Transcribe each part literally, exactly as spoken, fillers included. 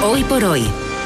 Hoy por hoy.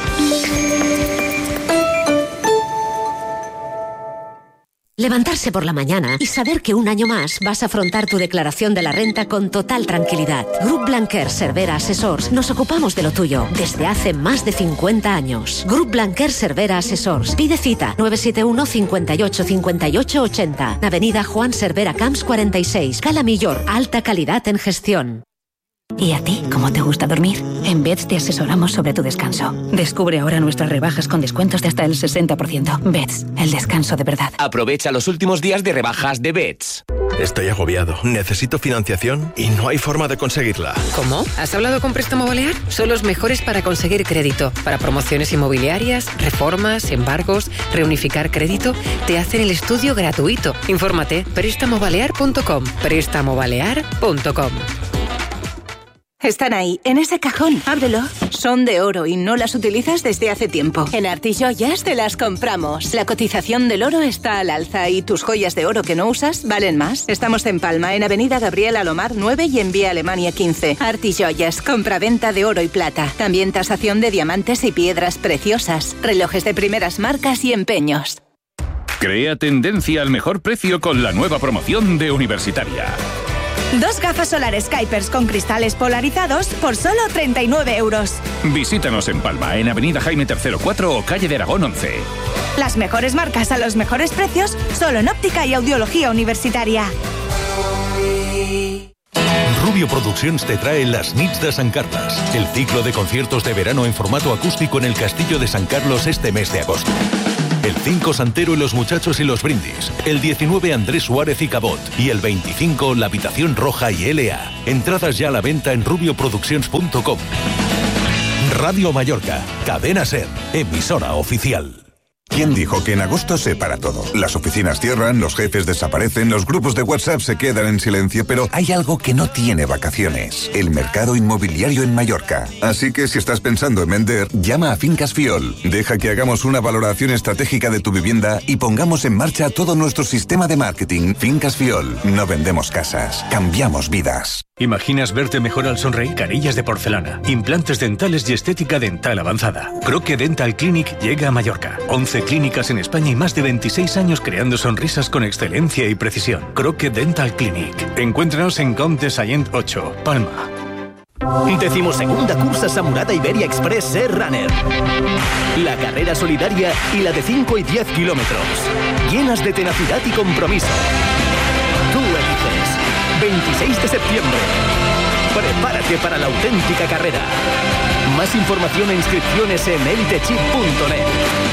Levantarse por la mañana y saber que un año más vas a afrontar tu declaración de la renta con total tranquilidad. Grup Blanquer Cervera Assessors nos ocupamos de lo tuyo desde hace más de cincuenta años. Grup Blanquer Cervera Assessors. Pide cita nueve siete uno, cinco ocho, cinco ocho ocho cero. Avenida Juan Cervera Camps cuarenta y seis, Cala Millor. Alta calidad en gestión. ¿Y a ti, cómo te gusta dormir? En Beds te asesoramos sobre tu descanso. Descubre ahora nuestras rebajas con descuentos de hasta el sesenta por ciento. Beds, el descanso de verdad. Aprovecha los últimos días de rebajas de Beds. Estoy agobiado, necesito financiación y no hay forma de conseguirla. ¿Cómo? ¿Has hablado con Préstamo Balear? Son los mejores para conseguir crédito. Para promociones inmobiliarias, reformas, embargos, reunificar crédito. Te hacen el estudio gratuito. Infórmate, préstamo balear punto com. préstamo balear punto com. Están ahí, en ese cajón. Ábrelo. Son de oro y no las utilizas desde hace tiempo. En Artijoyas te las compramos. La cotización del oro está al alza y tus joyas de oro que no usas valen más. Estamos en Palma, en Avenida Gabriel Alomar nueve y en Vía Alemania quince. Artijoyas, compra-venta de oro y plata. También tasación de diamantes y piedras preciosas. Relojes de primeras marcas y empeños. Crea tendencia al mejor precio con la nueva promoción de Universitaria. Dos gafas solares Kuipers con cristales polarizados por solo treinta y nueve euros. Visítanos en Palma, en Avenida Jaime tercero cuatro o Calle de Aragón once. Las mejores marcas a los mejores precios, solo en óptica y audiología universitaria. Rubio Produccions te trae las Nits de Sant Carles, el ciclo de conciertos de verano en formato acústico en el Castillo de San Carlos este mes de agosto. El cinco Santero y los Muchachos y los Brindis. El diecinueve Andrés Suárez y Cabot. Y el veinticinco La Habitación Roja y L A. Entradas ya a la venta en rubio produccions punto com. Radio Mallorca. Cadena SER. Emisora oficial. ¿Quién dijo que en agosto se para todo? Las oficinas cierran, los jefes desaparecen, los grupos de WhatsApp se quedan en silencio, pero hay algo que no tiene vacaciones: el mercado inmobiliario en Mallorca. Así que si estás pensando en vender, llama a Fincas Fiol. Deja que hagamos una valoración estratégica de tu vivienda y pongamos en marcha todo nuestro sistema de marketing. Fincas Fiol. No vendemos casas, cambiamos vidas. ¿Imaginas verte mejor al sonreír? Carillas de porcelana, implantes dentales y estética dental avanzada. Croque Dental Clinic llega a Mallorca. once clínicas en España y más de veintiséis años creando sonrisas con excelencia y precisión. Croque Dental Clinic. Encuéntranos en Comte Sallent ocho, Palma. Decimosegunda cursa Samurada Iberia Express Air Runner. La carrera solidaria y la de cinco y diez kilómetros. Llenas de tenacidad y compromiso. Tú eliges. veintiséis de septiembre. Prepárate para la auténtica carrera. Más información e inscripciones en elitechip punto net.